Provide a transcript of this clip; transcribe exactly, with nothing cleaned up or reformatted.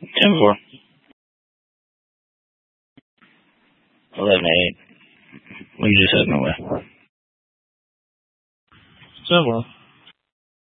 ten four. eleven eight. We just had no way. ten four.